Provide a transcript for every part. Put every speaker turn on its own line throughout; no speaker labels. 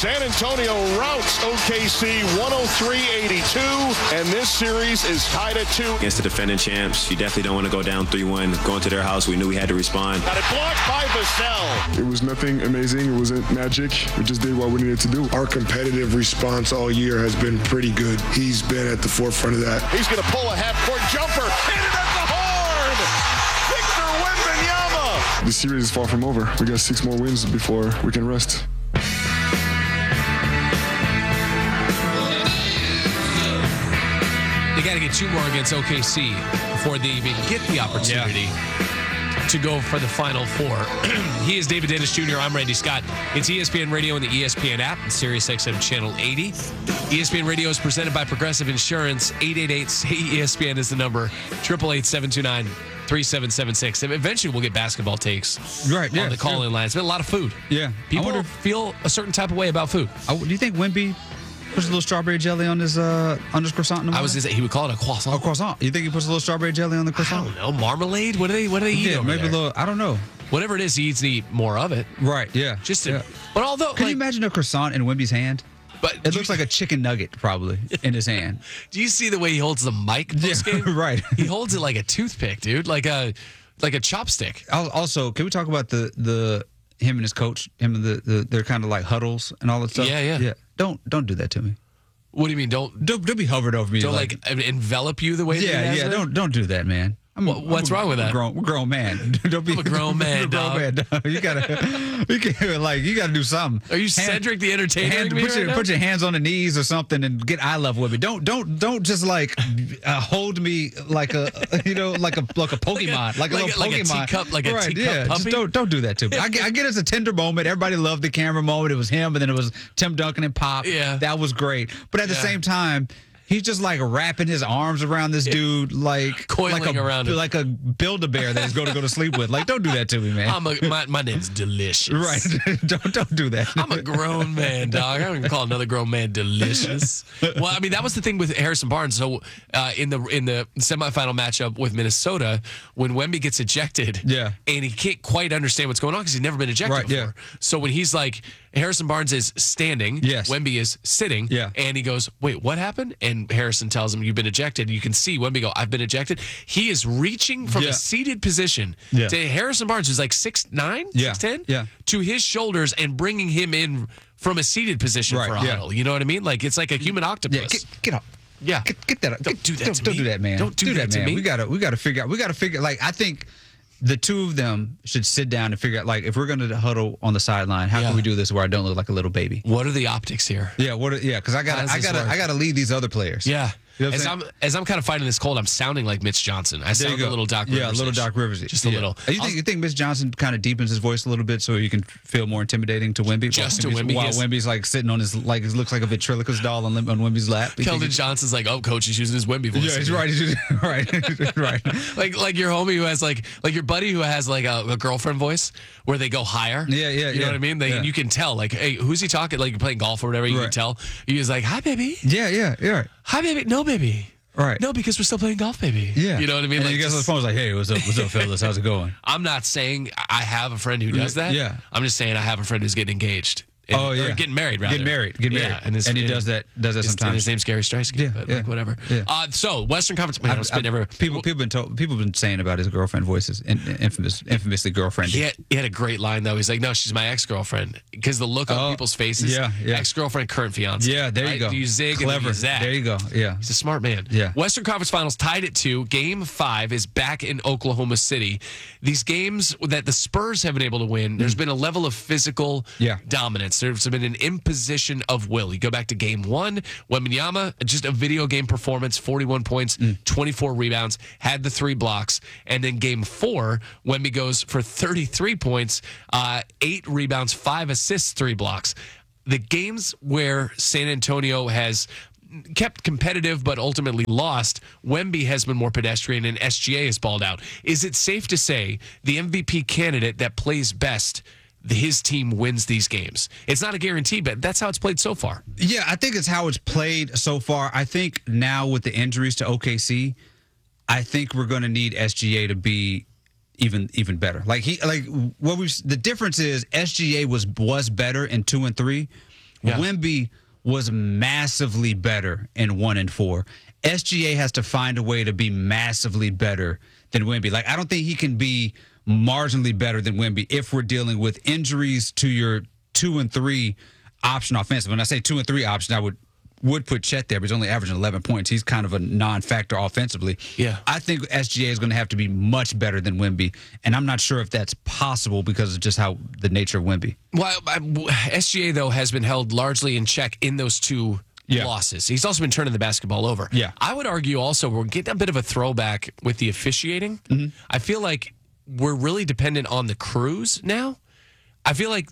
San Antonio routs OKC 103-82, and this series is tied at 2.
Against the defending champs, you definitely don't want to go down 3-1. Going to their house, we knew we had to respond.
Got it blocked by Vassell.
It was nothing amazing. It wasn't magic. We just did what we needed to do.
Our competitive response all year has been pretty good. He's been at the forefront of that.
He's going to pull a half-court jumper. Hit it at the horn. Victor Wembanyama.
The series is far from over. We got 6 more wins before we can rest.
They got to get 2 more against OKC before they even get the opportunity to go for the Final Four. He is David Dennis Jr. I'm Randy Scott. It's ESPN Radio and the ESPN app and SiriusXM Channel 80. ESPN Radio is presented by Progressive Insurance. 888-SAY-ESPN is the number. 888-729-3776. And eventually we'll get basketball takes on the call-in line. It's been a lot of food.
Yeah.
People feel a certain type of way about food.
Do you think Wemby puts a little strawberry jelly on his croissant in the morning?
I was going to say, he would call it a croissant.
A croissant. You think he puts a little strawberry jelly on the croissant?
I don't know. Marmalade? What do they eat over
maybe
there?
a little, I don't know.
Whatever it is, he needs to eat more of it.
Right, yeah.
But although...
Can you imagine a croissant in Wemby's hand?
But
it looks like a chicken nugget, probably, in his hand.
Do you see the way he holds the mic post-game?
Right.
He holds it like a toothpick, dude. Like a chopstick.
Also, can we talk about the him and his coach? Him and they're kind of like huddles and all that stuff?
Yeah.
Don't do that to me.
What do you mean? Don't
be hovered over me.
Don't like envelop you the way that he has been?
Don't do that, man.
What's wrong with that?
We're grown man. Don't be
I'm a grown man, dog.
You gotta do something.
Are you Cedric the Entertainer?
Put your hands on the knees or something and get eye level with me. Don't just like hold me like a Pokemon, like a little Pokemon,
like a teacup puppy.
Just don't do that to me. I get it's a tender moment. Everybody loved the camera moment. It was him, and then it was Tim Duncan and Pop.
Yeah,
that was great. But at the same time, he's just like wrapping his arms around this dude, like
coiling around him,
like a Build-A-Bear that he's going to go to sleep with. Like, don't do that to me, man.
My name's Delicious.
Right? don't do that.
I'm a grown man, dog. I don't even call another grown man delicious. Well, I mean, that was the thing with Harrison Barnes. So in the semifinal matchup with Minnesota, when Wemby gets ejected, and he can't quite understand what's going on because he's never been ejected before. So when he's like, Harrison Barnes is standing, Wemby is sitting, and he goes, "Wait, what happened?" And Harrison tells him, "You've been ejected." You can see Wemby go, "I've been ejected." He is reaching from a seated position to Harrison Barnes, who's like 6'9", 6'10", to his shoulders and bringing him in from a seated position for a huddle. You know what I mean? Like it's like a human octopus.
Get up.
Yeah,
get that up.
Don't do that.
Don't do that, man.
Don't do that to
man.
me.
We gotta figure out. Like, I think the two of them should sit down and figure out, like, if we're going to huddle on the sideline, how can we do this where I don't look like a little baby?
What are the optics here?
Yeah, because I gotta lead these other players.
Yeah.
You know
as I'm kind of fighting this cold, I'm sounding like Mitch Johnson. I sound a little Doc Rivers.
Yeah, a little Doc Rivers.
Just a little.
You think Mitch Johnson kind of deepens his voice a little bit so you can feel more intimidating to Wemby?
Just to Wemby.
While Wemby's like sitting on his, like, it looks like a ventriloquist doll on Wemby's lap.
Keldon Johnson's like, "Oh, coach, he's using his Wemby voice."
Yeah, he's right. Right.
Like your homie who has like your buddy who has like a girlfriend voice where they go higher.
Yeah.
You know what I mean? You can tell, like, hey, who's he talking? Like, you're playing golf or whatever, you can tell. He's like, "Hi, baby."
Yeah.
"Hi, baby." "No, baby."
Right.
"No, because we're still playing golf, baby."
Yeah.
You know what I mean?
And you guys on the phone was like, "Hey, what's up, fellas? How's it going?"
I'm not saying I have a friend who does that.
Yeah.
I'm just saying I have a friend who's getting engaged. Or getting married, rather.
Get married.
Yeah,
and he does that sometimes.
And his name's Gary Streisky. But like, whatever.
Yeah.
So Western Conference.
People been saying about his girlfriend voices, infamously girlfriend.
He had a great line though. He's like, "No, she's my ex-girlfriend," because the look on people's faces.
Yeah.
Ex-girlfriend, current fiance.
Yeah, there you go.
You zig
Clever.
and then you zag.
There you go. Yeah.
He's a smart man.
Yeah.
Western Conference Finals tied at 2. Game 5 is back in Oklahoma City. These games that the Spurs have been able to win, there's been a level of physical dominance. There's been an imposition of will. You go back to game 1, Wembanyama, just a video game performance, 41 points, 24 rebounds, had the 3 blocks. And then game 4, Wemby goes for 33 points, 8 rebounds, 5 assists, 3 blocks. The games where San Antonio has kept competitive but ultimately lost, Wemby has been more pedestrian and SGA has balled out. Is it safe to say the MVP candidate that plays best, his team wins these games? It's not a guarantee, but that's how it's played so far.
Yeah, I think it's how it's played so far. I think now with the injuries to OKC, I think we're going to need SGA to be even better. The difference is SGA was better in 2 and 3,
Yeah.
Wemby was massively better in 1 and 4. SGA has to find a way to be massively better than Wemby. Like, I don't think he can be marginally better than Wemby if we're dealing with injuries to your 2 and 3 option offensive. When I say 2 and 3 option, I would put Chet there, but he's only averaging 11 points. He's kind of a non-factor offensively.
Yeah.
I think SGA is going to have to be much better than Wemby, and I'm not sure if that's possible because of just how the nature of Wemby.
Well, SGA, though, has been held largely in check in those two losses. He's also been turning the basketball over.
Yeah.
I would argue also we're getting a bit of a throwback with the officiating. Mm-hmm. I feel like we're really dependent on the crews now. I feel like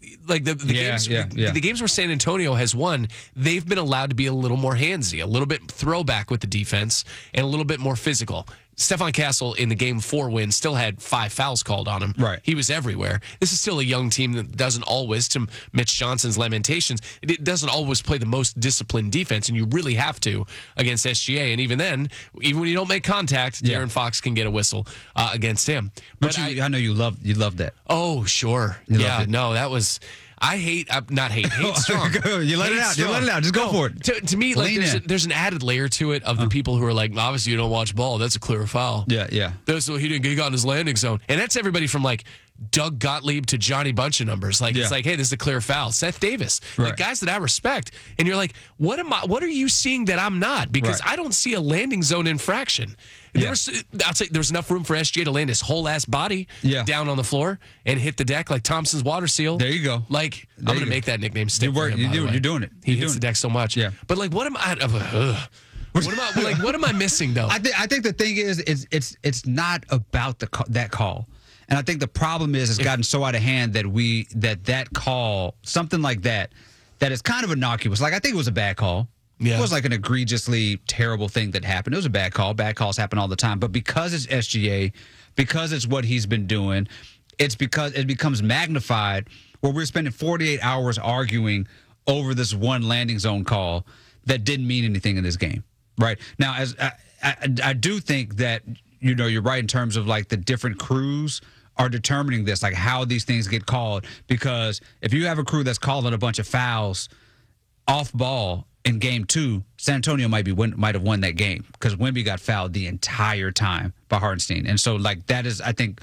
the games where San Antonio has won, they've been allowed to be a little more handsy, a little bit throwback with the defense, and a little bit more physical. Stefan Castle in the Game 4 win still had 5 fouls called on him.
Right.
He was everywhere. This is still a young team that doesn't always, to Mitch Johnson's lamentations, it doesn't always play the most disciplined defense, and you really have to against SGA. And even then, even when you don't make contact, De'Aaron Fox can get a whistle against him. But
I know you love that.
Oh, sure. No, that was... Hate strong.
You let it out. You let it out. Just go for it.
To me, like there's an added layer to it of the people who are like, obviously you don't watch ball. That's a clear foul.
Yeah.
So he got in his landing zone, and that's everybody from like Doug Gottlieb to Johnny Bunch of numbers. Like it's like, hey, this is a clear foul. Seth Davis, like guys that I respect, and you're like, what are you seeing that I'm not? Because I don't see a landing zone infraction. I'll say there's enough room for SGA to land his whole ass body down on the floor and hit the deck like Thompson's water seal.
There you go.
Like I'm gonna make that nickname stick.
You're doing it.
He hits the deck so much.
Yeah.
But like, what am I? What am I missing though?
I think the thing is it's not about that call. And I think the problem is it's gotten so out of hand that call, something like that is kind of innocuous. Like, I think it was a bad call. Yeah. It was like an egregiously terrible thing that happened. It was a bad call. Bad calls happen all the time. But because it's SGA, because it's what he's been doing, it's because it becomes magnified where we're spending 48 hours arguing over this one landing zone call that didn't mean anything in this game. Right? Now, as I do think that, you're right in terms of like the different crews are determining this, like how these things get called. Because if you have a crew that's calling a bunch of fouls off ball in Game 2, San Antonio might have won that game because Wemby got fouled the entire time by Hartenstein. And so, like, that is, I think,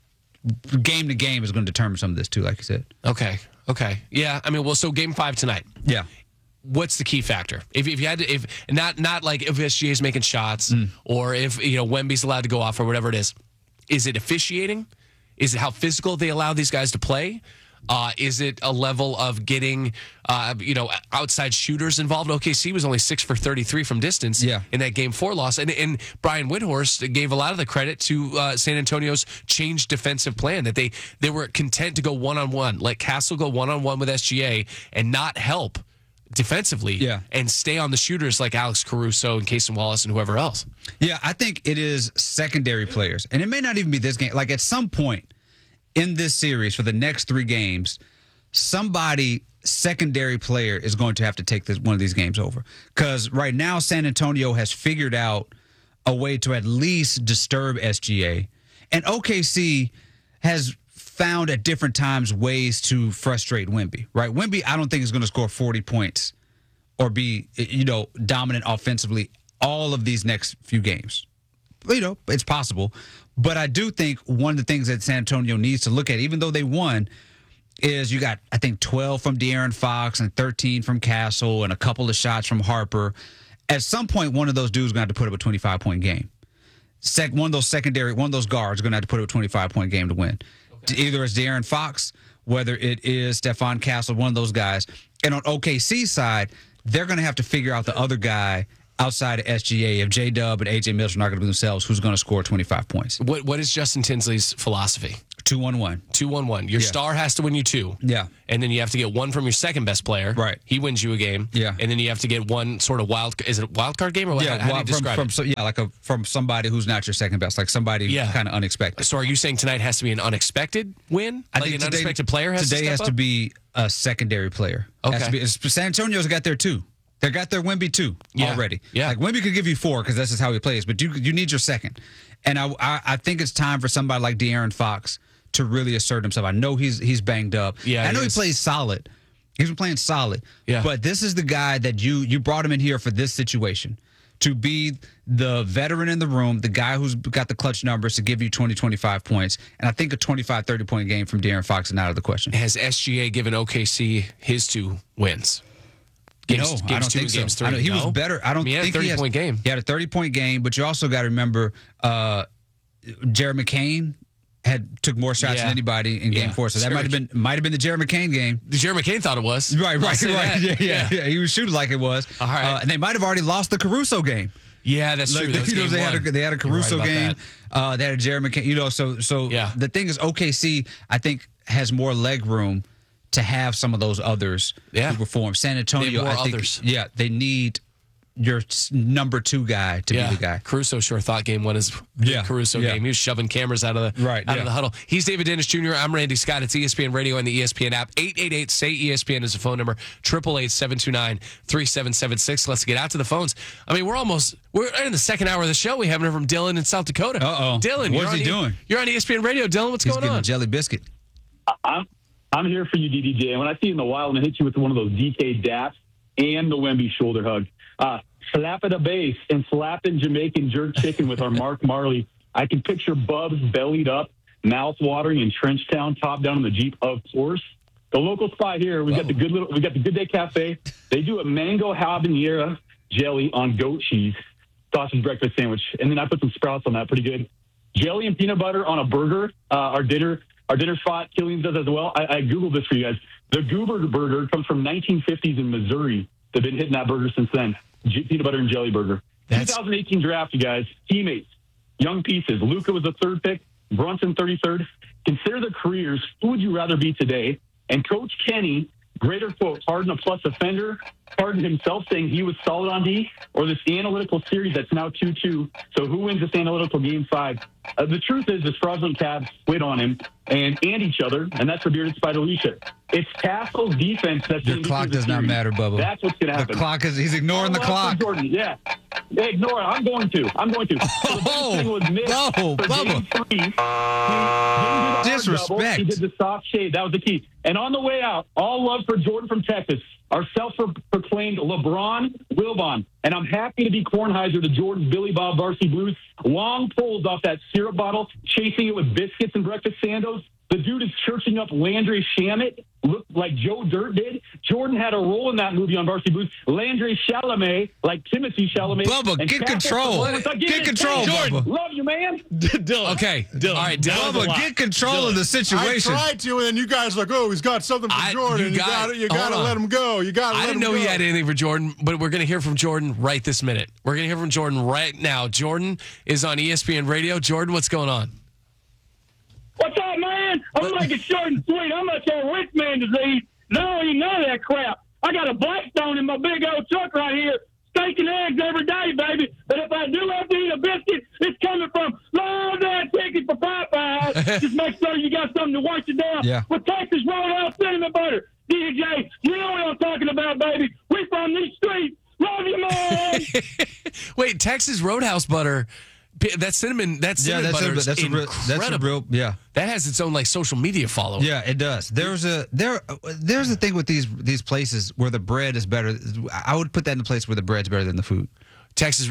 game to game is going to determine some of this too, like you said.
Okay. Yeah, I mean, so Game 5 tonight.
Yeah.
What's the key factor? If you had to, if not like if SGA is making shots or if Wemby's allowed to go off or whatever it is it officiating? Is it how physical they allow these guys to play? Is it a level of getting outside shooters involved? OKC was only 6 for 33 from distance in that Game 4 loss, and Brian Windhorst gave a lot of the credit to San Antonio's changed defensive plan, that they were content to go one-on-one, let Castle go one-on-one with SGA and not help defensively and stay on the shooters like Alex Caruso and Cason Wallace and whoever else.
Yeah, I think it is secondary players. And it may not even be this game. Like, at some point in this series for the next 3 games, somebody secondary player is going to have to take one of these games over. Because right now San Antonio has figured out a way to at least disturb SGA. And OKC has found at different times ways to frustrate Wemby, right? Wemby, I don't think is going to score 40 points or be, dominant offensively all of these next few games. It's possible. But I do think one of the things that San Antonio needs to look at, even though they won, is you got, I think, 12 from De'Aaron Fox and 13 from Castle and a couple of shots from Harper. At some point, one of those dudes is going to have to put up a 25-point game. One of those guards is going to have to put up a 25-point game to win. Either it's De'Aaron Fox, whether it is Stefan Castle, one of those guys. And on OKC's side, they're going to have to figure out the other guy outside of SGA. If J-Dub and A.J. Mills are not going to do themselves, who's going to score 25 points?
What is Justin Tinsley's philosophy?
2-1-1.
2-1-1. Your star has to win you 2.
Yeah.
And then you have to get 1 from your second best player.
Right.
He wins you a game.
Yeah.
And then you have to get 1 sort of is it a wild card game or what?
Yeah,
how do you describe it?
From somebody who's not your second best, like somebody kind of unexpected.
So are you saying tonight has to be an unexpected win? I think an unexpected player has to step up?
Today has to be a secondary player.
Okay.
San Antonio's got their 2. They got their Wemby 2 already.
Yeah.
Like, Wemby could give you 4 because that's just how he plays, but you need your second. And I think it's time for somebody like De'Aaron Fox to really assert himself. I know he's banged up.
Yeah,
I know he plays solid, He's been playing solid.
Yeah.
But this is the guy that you brought him in here for this situation, to be the veteran in the room, the guy who's got the clutch numbers to give you 20, 25 points. And I think a 25, 30-point game from De'Aaron Fox is not out of the question.
Has SGA given OKC his 2 wins?
I don't think so.
Games 3.
He was better. I don't
he had
think
a 30-point game.
He had a 30-point game, but you also got to remember Jared McCain took more shots than anybody in Game 4, so that might have been the Jared McCain game.
Jared McCain thought it was.
Right. Yeah. He was shooting like it was.
All right.
And they might have already lost the Caruso game.
Yeah, that's true. That's
they had a Caruso game. They had a Jared McCain. So the thing is, OKC I think has more leg room to have some of those others who perform. San Antonio, I think, they need your number 2 guy to be the guy.
Caruso sure thought game 1 is Caruso game. He was shoving cameras out of the huddle. He's David Dennis Jr. I'm Randy Scott. It's ESPN Radio and the ESPN app. 888-SAY-ESPN is the phone number. 888-729-3776. Let's get out to the phones. I mean, we're in the second hour of the show. We haven't heard from Dylan in South Dakota. Dylan,
what's he doing?
You're on ESPN Radio. Dylan, what's going on?
He's getting a jelly biscuit.
I'm here for you, DDJ. And when I see you in the wild, I'm going to hit you with one of those DK daps and the Wemby shoulder hug. Slap at a base and slapping Jamaican jerk chicken with our Mark Marley. I can picture Bubs bellied up, mouth watering in Trenchtown, top down on the Jeep, of course. The local spot here, we got the Good Day Cafe. They do a mango habanero jelly on goat cheese sausage breakfast sandwich, and then I put some sprouts on that, pretty good. Jelly and peanut butter on a burger. Our dinner spot, Killian's does as well. I googled this for you guys. The Goober Burger comes from 1950s in Missouri. They've been hitting that burger since then. Peanut butter and jelly burger. 2018 draft, you guys. Teammates, young pieces. Luka was the 3rd pick. Brunson 33rd. Consider the careers. Who would you rather be today? And Coach Kenny, greater quote, Harden a plus offender. Harden himself saying he was solid on D, or this analytical series that's now 2-2. So who wins this analytical game 5? The truth is, this fraudulent Cavs quit on him and each other, and that's for Bearded Spider leadership. It's Castle's defense that's
your clock does not matter, Bubba.
That's what's going to happen.
The clock he's ignoring the clock.
Jordan, yeah. Ignore it. I'm going to. So the thing was missed
Bubba. Disrespect.
He did the soft shade. That was the key. And on the way out, all love for Jordan from Texas, our self-proclaimed LeBron Wilbon. And I'm happy to be Kornheiser to Jordan's Billy Bob Varsity Blues. Long pulls off that syrup bottle, chasing it with biscuits and breakfast sandals. The dude is churching up Landry Shamet, looked like Joe Dirt did. Jordan had a role in that movie on Varsity Blues. Landry Chalamet, like Timothy Chalamet.
Bubba, get control. Get control, Bubba.
Love you, man.
Dylan.
Okay.
Dylan.
All right, Dylan.
Bubba, get control of the situation.
I tried to, and then you guys are like, oh, he's got something for Jordan. You got to let him go. You got to let him go.
I didn't know he had anything for Jordan, but we're going to hear from Jordan right this minute. We're going to hear from Jordan right now. Jordan is on ESPN Radio. Jordan, what's going on?
What's up, man? I'm like a short and sweet. I'm like a rich man disease. I don't eat none of that crap. I got a Blackstone in my big old truck right here. Steak and eggs every day, baby. But if I do have to eat a biscuit, it's coming from Long Dad Chicken for Popeyes. Just make sure you got something to wash it down with Texas Roadhouse cinnamon butter. DJ, you know what I'm talking about, baby. We from these streets. Love you, man.
Wait, Texas Roadhouse butter. That cinnamon butter is incredible.
That's a real,
That has its own like social media following.
Yeah, it does. There's a thing with these places where the bread is better. I would put that in the place where the bread's better than the food.
Texas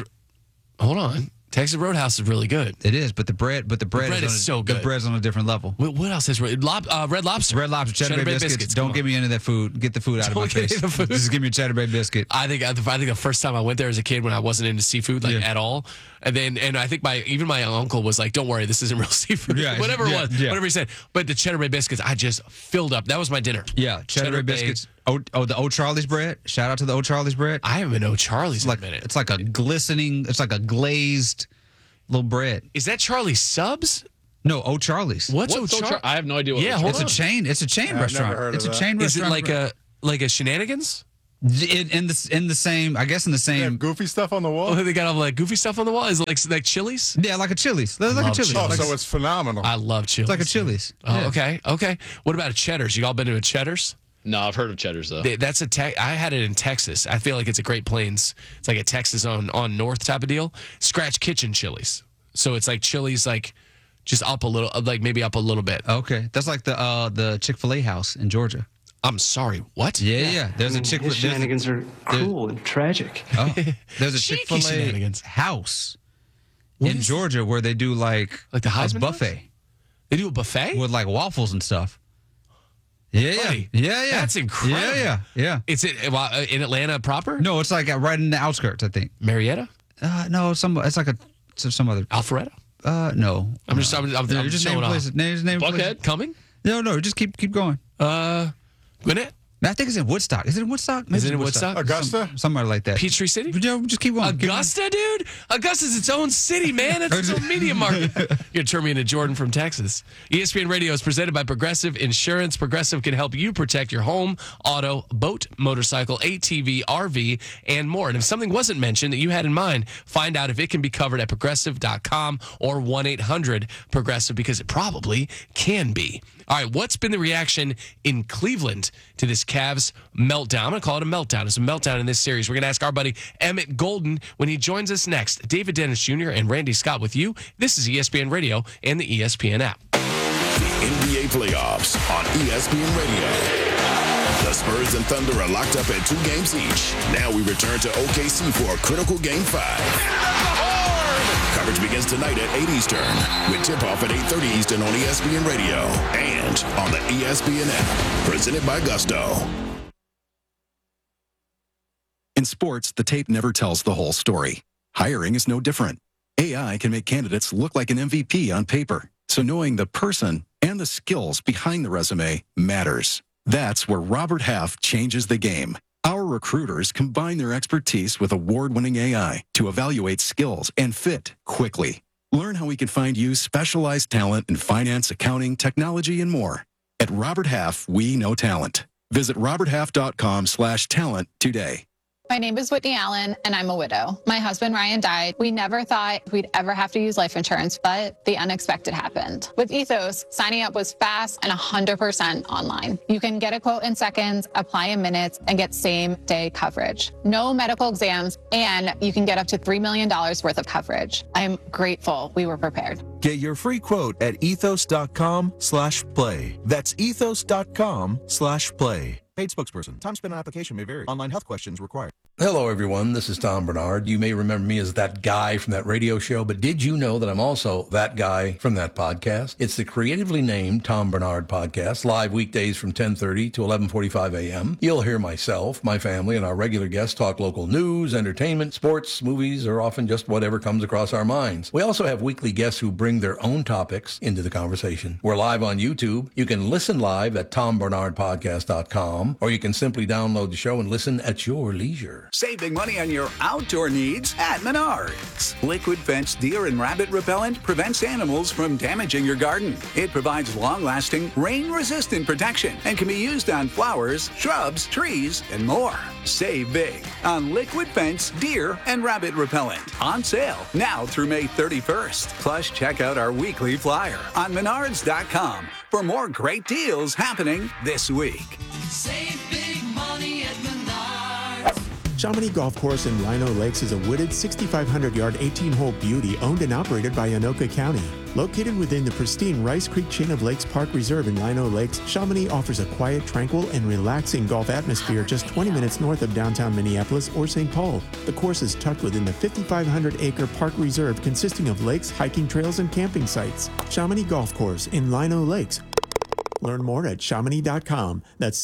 Roadhouse is really good.
It is, but the bread is so good. The bread's on a different level.
What else is Red Lobster?
Red Lobster, Cheddar Bay biscuits. Don't give me any of that food. Get the food out of my face. Just give me a Cheddar Bay biscuit.
I think the first time I went there as a kid when I wasn't into seafood at all, and I think my uncle was like, "Don't worry, this isn't real seafood." Whatever it was, whatever he said. But the Cheddar Bay biscuits, I just filled up. That was my dinner.
Yeah, Cheddar Bay biscuits. The O'Charlie's bread. Shout out to the O'Charlie's bread.
I haven't been O'Charlie's in a minute.
It's like a glistening. It's like a glazed little bread.
Is that Charlie's Subs?
No, O'Charlie's.
What's O'Charlie's?
I have no idea what
it's a chain. It's a chain restaurant. It's a chain restaurant.
Is it like a Shenanigans?
In the same, I guess in the same
goofy stuff on the wall.
Oh, they got all like goofy stuff on the wall. Is it like Chili's?
Yeah, like a Chili's. Like a Chili's.
Oh, so it's phenomenal.
I love Chili's.
It's like a Chili's.
Oh, okay. What about a Cheddar's? You all been to a Cheddar's?
No, I've heard of Cheddar's though.
That's I had it in Texas. I feel like it's a Great Plains. It's like a Texas on North type of deal. Scratch Kitchen Chili's. So it's like Chili's, like just up a little, like maybe up a little bit.
Okay, that's like the Chick-fil-A house in Georgia.
I'm sorry, what?
Yeah. There's a Chick-fil-A.
His shenanigans are cruel and tragic.
Oh, there's a
Cheeky
Chick-fil-A
shenanigans.
house
What
in
is
Georgia where they do like
the
a
Heisman
buffet.
They do a buffet?
With like waffles and stuff. Yeah.
Buddy,
Yeah.
That's incredible.
Yeah.
It's in Atlanta proper?
No, it's like right in the outskirts, I think.
Marietta?
No, it's like some other.
Alpharetta?
No.
I'm just
you're just
showing
naming
off.
places. Name
Buckhead
places.
coming?
No, just keep going.
Gwinnett?
I think it's in Woodstock. Is it in Woodstock? Maybe
Is it in
it's
Woodstock?
Augusta?
Somewhere like that.
Peachtree City?
Just keep going.
Augusta, dude? Augusta's its own city, man. It's its own media market. You're going to turn me into Jordan from Texas. ESPN Radio is presented by Progressive Insurance. Progressive can help you protect your home, auto, boat, motorcycle, ATV, RV, and more. And if something wasn't mentioned that you had in mind, find out if it can be covered at Progressive.com or 1-800-PROGRESSIVE, because it probably can be. All right, what's been the reaction in Cleveland to this Cavs meltdown? I'm going to call it a meltdown. It's a meltdown in this series. We're going to ask our buddy Emmett Golden when he joins us next. David Dennis Jr. and Randy Scott with you. This is ESPN Radio and the ESPN app.
The NBA playoffs on ESPN Radio. The Spurs and Thunder are locked up at 2 games each. Now we return to OKC for a critical Game 5. Coverage begins tonight at 8 Eastern with tip-off at 8:30 Eastern on ESPN Radio and on the ESPN app. Presented by Gusto.
In sports, the tape never tells the whole story. Hiring is no different. AI can make candidates look like an MVP on paper, so knowing the person and the skills behind the resume matters. That's where Robert Half changes the game. Our recruiters combine their expertise with award-winning AI to evaluate skills and fit quickly. Learn how we can find you specialized talent in finance, accounting, technology, and more. At Robert Half, we know talent. Visit roberthalf.com/talent today.
My name is Whitney Allen, and I'm a widow. My husband, Ryan, died. We never thought we'd ever have to use life insurance, but the unexpected happened. With Ethos, signing up was fast and 100% online. You can get a quote in seconds, apply in minutes, and get same-day coverage. No medical exams, and you can get up to $3 million worth of coverage. I'm grateful we were prepared.
Get your free quote at ethos.com/play. That's ethos.com/play. Paid spokesperson. Time spent on application may vary. Online health questions required.
Hello, everyone. This is Tom Bernard. You may remember me as that guy from that radio show, but did you know that I'm also that guy from that podcast? It's the creatively named Tom Bernard Podcast, live weekdays from 10:30 to 11:45 a.m. You'll hear myself, my family, and our regular guests talk local news, entertainment, sports, movies, or often just whatever comes across our minds. We also have weekly guests who bring their own topics into the conversation. We're live on YouTube. You can listen live at tombernardpodcast.com, or you can simply download the show and listen at your leisure.
Save big money on your outdoor needs at Menards. Liquid Fence Deer and Rabbit Repellent prevents animals from damaging your garden. It provides long-lasting, rain-resistant protection and can be used on flowers, shrubs, trees, and more. Save big on Liquid Fence Deer and Rabbit Repellent. On sale now through May 31st. Plus, check out our weekly flyer on Menards.com for more great deals happening this week.
Save big money at Menards.
Chamonix Golf Course in Lino Lakes is a wooded 6,500-yard 18-hole beauty owned and operated by Anoka County. Located within the pristine Rice Creek Chain of Lakes Park Reserve in Lino Lakes, Chamonix offers a quiet, tranquil, and relaxing golf atmosphere just 20 minutes north of downtown Minneapolis or St. Paul. The course is tucked within the 5,500-acre park reserve consisting of lakes, hiking trails, and camping sites. Chamonix Golf Course in Lino Lakes. Learn more at Chamonix.com. That's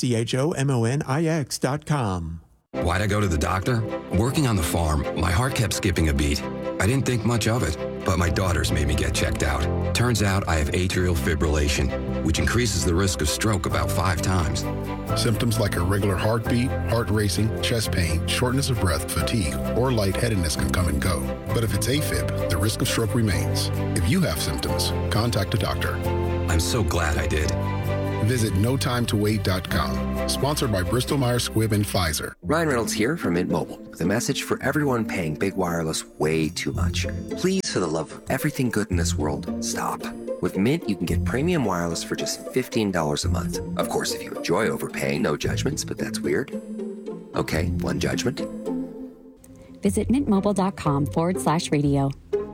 CHOMONIX.com.
Why'd I go to the doctor? Working on the farm, my heart kept skipping a beat. I didn't think much of it, but my daughters made me get checked out. Turns out I have atrial fibrillation, which increases the risk of stroke about 5 times.
Symptoms like irregular heartbeat, heart racing, chest pain, shortness of breath, fatigue, or lightheadedness can come and go. But if it's AFib, the risk of stroke remains. If you have symptoms, contact a doctor.
I'm so glad I did.
Visit NoTimeToWait.com. Sponsored by Bristol Myers Squibb and Pfizer.
Ryan Reynolds here from Mint Mobile with a message for everyone paying big wireless way too much. Please, for the love of everything good in this world, stop. With Mint, you can get premium wireless for just $15 a month. Of course, if you enjoy overpaying, no judgments, but that's weird. Okay, one judgment.
Visit mintmobile.com/radio.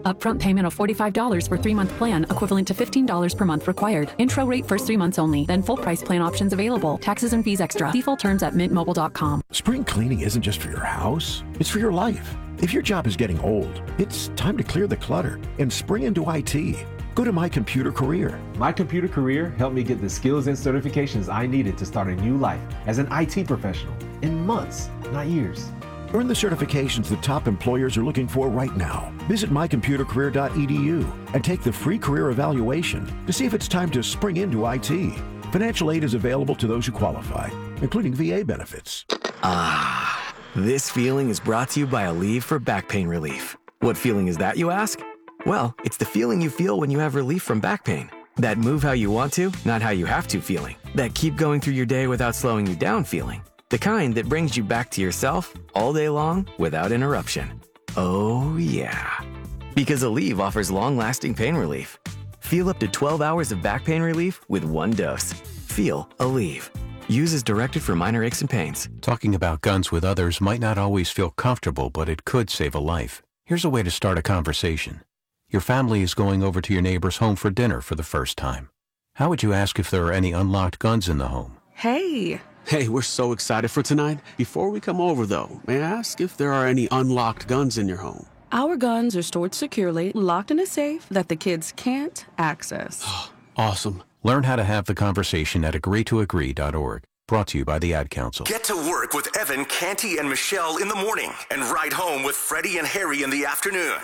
Upfront payment of $45 for 3-month plan, equivalent to $15 per month required. Intro rate first 3 months only, then full price plan options available. Taxes and fees extra. See full terms at mintmobile.com.
Spring cleaning isn't just for your house, it's for your life. If your job is getting old, it's time to clear the clutter and spring into IT. Go to My Computer Career.
My Computer Career helped me get the skills and certifications I needed to start a new life as an IT professional in months, not years.
Earn the certifications the top employers are looking for right now. Visit mycomputercareer.edu and take the free career evaluation to see if it's time to spring into IT. Financial aid is available to those who qualify, including VA benefits.
Ah, this feeling is brought to you by Aleve for back pain relief. What feeling is that, you ask? Well, it's the feeling you feel when you have relief from back pain. That move how you want to, not how you have to feeling. That keep going through your day without slowing you down feeling. The kind that brings you back to yourself all day long without interruption. Oh, yeah. Because Aleve offers long-lasting pain relief. Feel up to 12 hours of back pain relief with one dose. Feel Aleve. Use as directed for minor aches and pains.
Talking about guns with others might not always feel comfortable, but it could save a life. Here's a way to start a conversation. Your family is going over to your neighbor's home for dinner for the first time. How would you ask if there are any unlocked guns in the home?
Hey, we're so excited for tonight. Before we come over, though, may I ask if there are any unlocked guns in your home?
Our guns are stored securely, locked in a safe that the kids can't access.
Awesome.
Learn how to have the conversation at agreetoagree.org. Brought to you by the Ad Council.
Get to work with Evan, Canty, and Michelle in the morning and ride home with Freddie and Harry in the afternoon.